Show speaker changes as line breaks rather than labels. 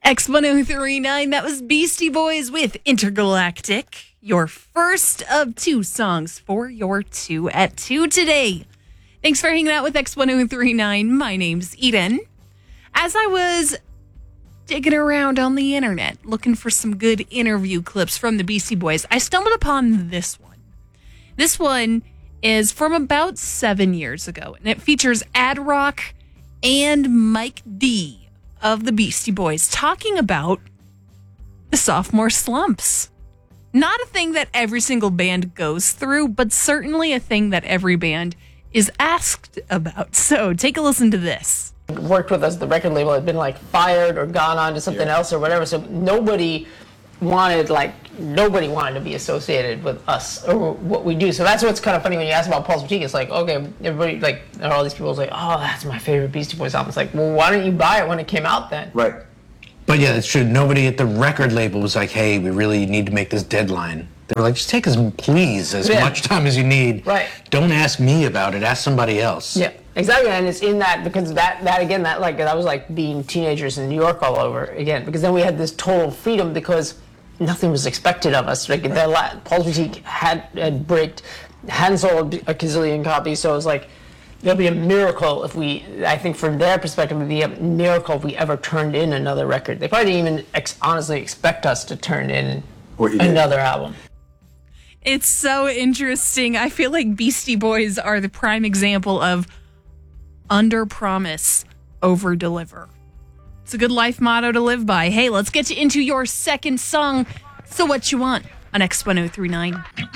X1039, that was Beastie Boys with Intergalactic, your first of two songs for your 2 at 2 today. Thanks for hanging out with X1039. My name's Eden. As I was digging around on the internet, looking for some good interview clips from the Beastie Boys, I stumbled upon this one. This one is from about 7 years ago, and it features Ad Rock and Mike D of the Beastie Boys talking about the sophomore slumps. Not a thing that every single band goes through, but certainly a thing that every band is asked about. So take a listen to this.
Worked with us, the record label had been like fired or gone on to something else or whatever, so nobody wanted to be associated with us or what we do. So that's what's kind of funny when you ask about Pulse Boutique. It's like, okay, everybody, like, all these people was like, oh, that's my favorite Beastie Boys album. It's like, well, why didn't you buy it when it came out then?
Right.
But yeah, it's true. Nobody at the record label was like, hey, we really need to make this deadline. They were like, just take as much time as you need.
Right.
Don't ask me about it. Ask somebody else.
Yeah, exactly. And it's in that, because that was like being teenagers in New York all over again, because then we had this total freedom because nothing was expected of us. Like, Pulse Boutique had breaked, hadn't sold a gazillion copies, so it was like, there'll be a miracle if I think from their perspective, it would be a miracle if we ever turned in another record. They probably didn't even honestly expect us to turn in another album.
It's so interesting. I feel like Beastie Boys are the prime example of under-promise, over-deliver. It's a good life motto to live by. Hey, let's get you into your second song. So what you want on X1039.